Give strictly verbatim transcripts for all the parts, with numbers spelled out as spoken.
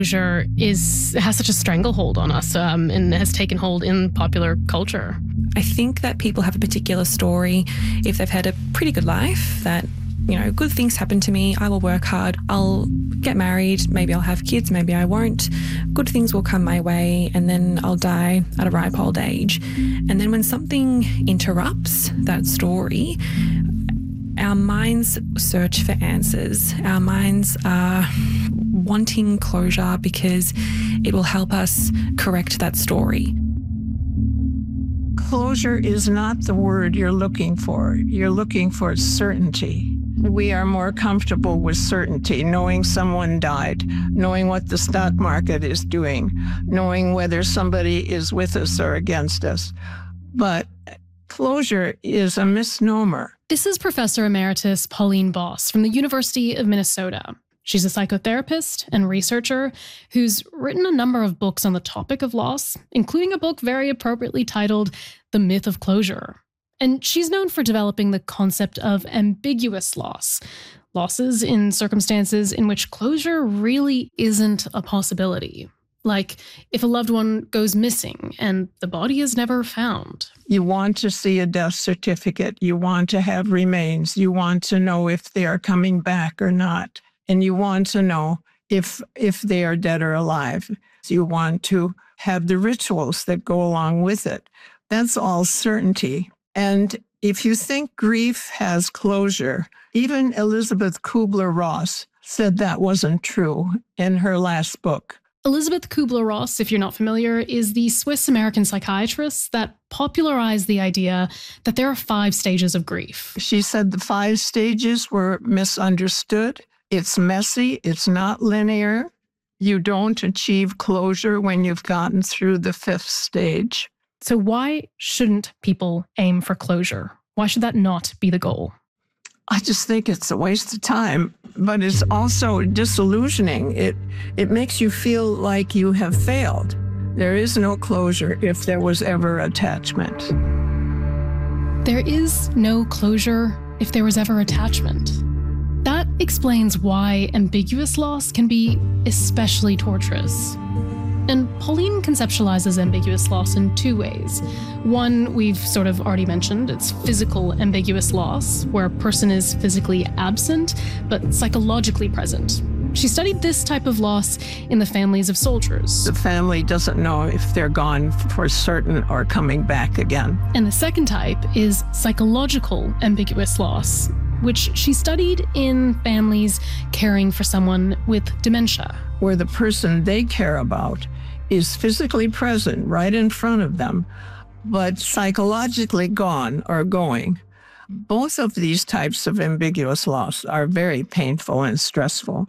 Closure is has such a stranglehold on us um, and has taken hold in popular culture. I think that people have a particular story if they've had a pretty good life, that, you know, good things happen to me, I will work hard, I'll get married, maybe I'll have kids, maybe I won't. Good things will come my way and then I'll die at a ripe old age. And then when something interrupts that story, our minds search for answers. Our minds are wanting closure because it will help us correct that story. Closure is not the word you're looking for. You're looking for certainty. We are more comfortable with certainty, knowing someone died, knowing what the stock market is doing, knowing whether somebody is with us or against us. But closure is a misnomer. This is Professor Emeritus Pauline Boss from the University of Minnesota. She's a psychotherapist and researcher who's written a number of books on the topic of loss, including a book very appropriately titled The Myth of Closure. And she's known for developing the concept of ambiguous loss, losses in circumstances in which closure really isn't a possibility. Like if a loved one goes missing and the body is never found. You want to see a death certificate. You want to have remains. You want to know if they are coming back or not. And you want to know if if they are dead or alive. You want to have the rituals that go along with it. That's all certainty. And if you think grief has closure, even Elizabeth Kubler-Ross said that wasn't true in her last book. Elizabeth Kubler-Ross, if you're not familiar, is the Swiss-American psychiatrist that popularized the idea that there are five stages of grief. She said the five stages were misunderstood. It's messy. It's not linear. You don't achieve closure when you've gotten through the fifth stage. So why shouldn't people aim for closure? Why should that not be the goal? I just think it's a waste of time, but it's also disillusioning. It it makes you feel like you have failed. There is no closure if there was ever attachment. There is no closure if there was ever attachment. That explains why ambiguous loss can be especially torturous. And Pauline conceptualizes ambiguous loss in two ways. One, we've sort of already mentioned, it's physical ambiguous loss, where a person is physically absent, but psychologically present. She studied this type of loss in the families of soldiers. The family doesn't know if they're gone for certain or coming back again. And the second type is psychological ambiguous loss, which she studied in families caring for someone with dementia. Where the person they care about is physically present right in front of them, but psychologically gone or going. Both of these types of ambiguous loss are very painful and stressful.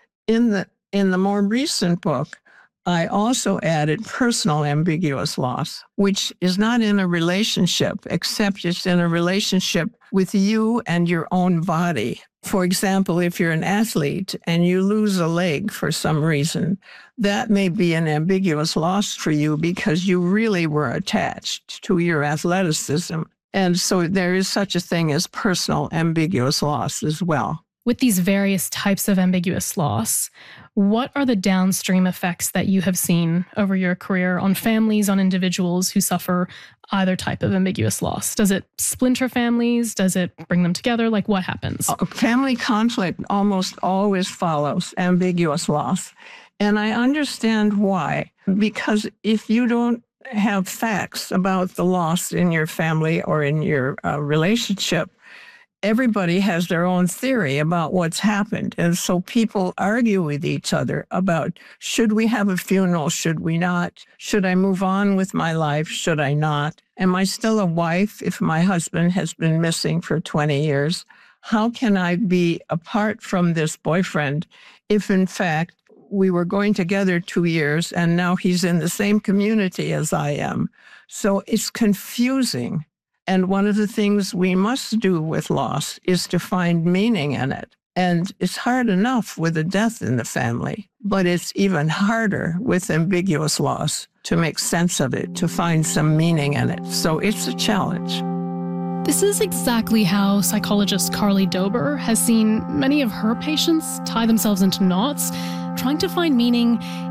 In the in the more recent book, I also added personal ambiguous loss, which is not in a relationship, except it's in a relationship with you and your own body. For example, if you're an athlete and you lose a leg for some reason, that may be an ambiguous loss for you because you really were attached to your athleticism. And so there is such a thing as personal ambiguous loss as well. With these various types of ambiguous loss, what are the downstream effects that you have seen over your career on families, on individuals who suffer either type of ambiguous loss? Does it splinter families? Does it bring them together? Like, what happens? Family conflict almost always follows ambiguous loss. And I understand why. Because if you don't have facts about the loss in your family or in your uh, relationship, everybody has their own theory about what's happened. And so people argue with each other about, should we have a funeral? Should we not? Should I move on with my life? Should I not? Am I still a wife if my husband has been missing for twenty years? How can I be apart from this boyfriend if, in fact, we were going together two years and now he's in the same community as I am? So it's confusing. And one of the things we must do with loss is to find meaning in it. And it's hard enough with a death in the family, but it's even harder with ambiguous loss to make sense of it, to find some meaning in it. So it's a challenge. This is exactly how psychologist Carly Dober has seen many of her patients tie themselves into knots, trying to find meaning